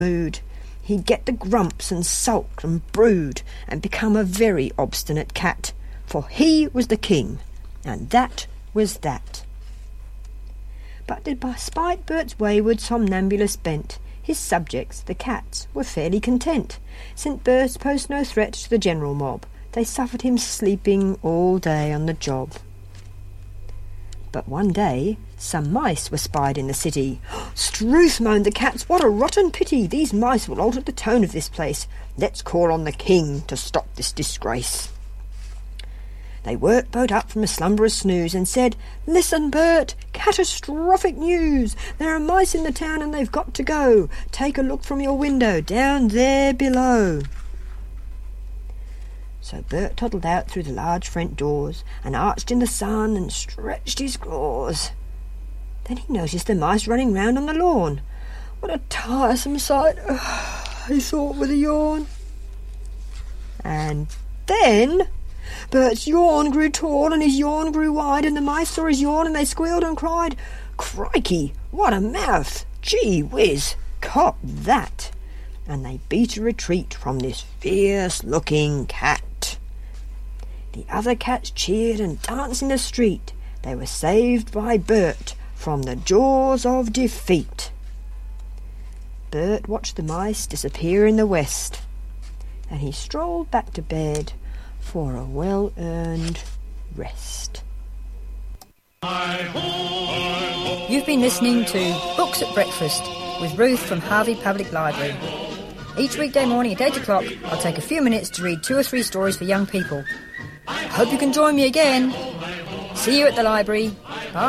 mood. He'd get the grumps and sulk and brood and become a very obstinate cat, for he was the king, and that was that. But despite Bert's wayward, somnambulous bent, his subjects, the cats, were fairly content, since Bert posed no threat to the general mob. They suffered him sleeping all day on the job. But one day some mice were spied in the city. "Struth," moaned the cats, "what a rotten pity! These mice will alter the tone of this place. Let's call on the king to stop this disgrace." They woke Bert up from a slumberous snooze and said, "Listen, Bert, catastrophic news! There are mice in the town and they've got to go. Take a look from your window, down there below." So Bert toddled out through the large front doors and arched in the sun and stretched his claws. Then he noticed the mice running round on the lawn. "What a tiresome sight," he thought with a yawn. And then Bert's yawn grew tall and his yawn grew wide, and the mice saw his yawn and they squealed and cried, "Crikey, what a mouth! Gee whiz, cop that!" And they beat a retreat from this fierce-looking cat. The other cats cheered and danced in the street. They were saved by Bert from the jaws of defeat. Bert watched the mice disappear in the west, and he strolled back to bed for a well-earned rest. You've been listening to Books at Breakfast with Ruth from Harvey Public Library. Each weekday morning at 8 o'clock, I'll take a few minutes to read 2 or 3 stories for young people. I hope you can join me again. See you at the library.